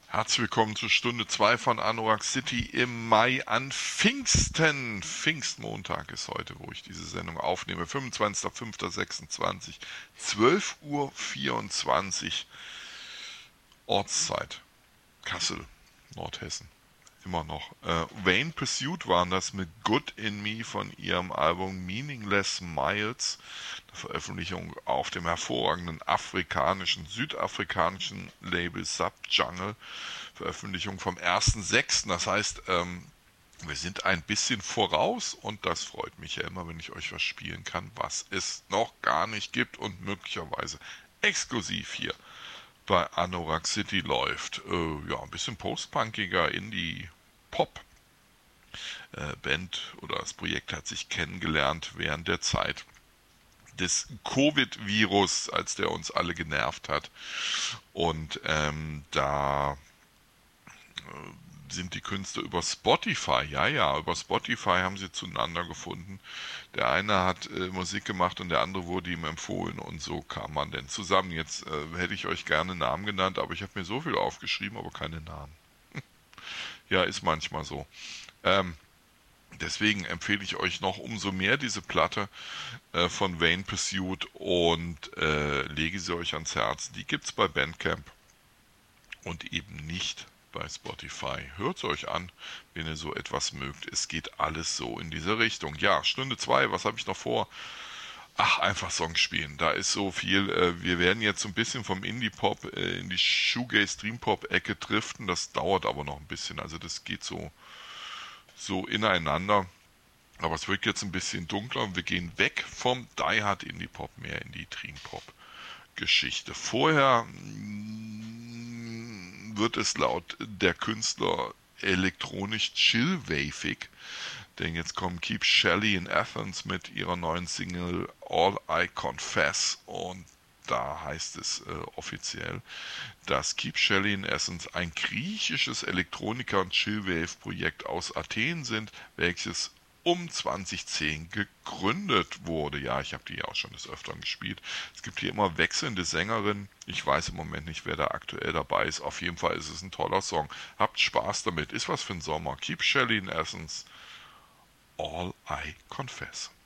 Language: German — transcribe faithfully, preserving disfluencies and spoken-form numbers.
Herzlich willkommen zur Stunde zwei von Anorak City im Mai an Pfingsten. Pfingstmontag ist heute, wo ich diese Sendung aufnehme. fünfundzwanzigster fünfter sechsundzwanzig, zwölf Uhr vierundzwanzig Ortszeit. Kassel, Nordhessen. Immer noch. Äh, Vain Pursuit waren das mit Good in Me von ihrem Album Meaningless Miles. Eine Veröffentlichung auf dem hervorragenden afrikanischen, südafrikanischen Label Subjungle. Veröffentlichung vom ersten sechsten Das heißt, ähm, wir sind ein bisschen voraus und das freut mich ja immer, wenn ich euch was spielen kann, was es noch gar nicht gibt und möglicherweise exklusiv hier bei Anorak City läuft. Äh, ja, ein bisschen postpunkiger Indie-Pop. Äh, Band oder das Projekt hat sich kennengelernt während der Zeit des Covid-Virus, als der uns alle genervt hat. Und ähm, da sind die Künstler über Spotify, ja, ja, über Spotify haben sie zueinander gefunden. Der eine hat äh, Musik gemacht und der andere wurde ihm empfohlen und so kam man denn zusammen. Jetzt äh, hätte ich euch gerne Namen genannt, aber ich habe mir so viel aufgeschrieben, aber keine Namen. Ja, ist manchmal so. Ähm, deswegen empfehle ich euch noch umso mehr diese Platte äh, von Vain Pursuit und äh, lege sie euch ans Herz. Die gibt's bei Bandcamp und eben nicht bei Spotify. Hört es euch an, wenn ihr so etwas mögt. Es geht alles so in diese Richtung. Ja, Stunde zwei, was habe ich noch vor? Ach, einfach Songs spielen. Da ist so viel. Äh, wir werden jetzt so ein bisschen vom Indie-Pop äh, in die Shoegaze-Dream-Pop-Ecke driften. Das dauert aber noch ein bisschen. Also das geht so, so ineinander. Aber es wird jetzt ein bisschen dunkler. Wir gehen weg vom Die Hard Indie-Pop mehr in die Dream-Pop-Geschichte. Vorher wird es laut der Künstler elektronisch chillwavig, denn jetzt kommen Keep Shelley in Athens mit ihrer neuen Single All I Confess und da heißt es äh, offiziell, dass Keep Shelley in Athens ein griechisches Elektroniker- und Chillwave-Projekt aus Athen sind, welches um zweitausendzehn gegründet wurde. Ja, ich habe die ja auch schon des Öfteren gespielt. Es gibt hier immer wechselnde Sängerinnen. Ich weiß im Moment nicht, wer da aktuell dabei ist. Auf jeden Fall ist es ein toller Song. Habt Spaß damit. Ist was für ein Sommer. Keep Shelley in Essence. All I Confess.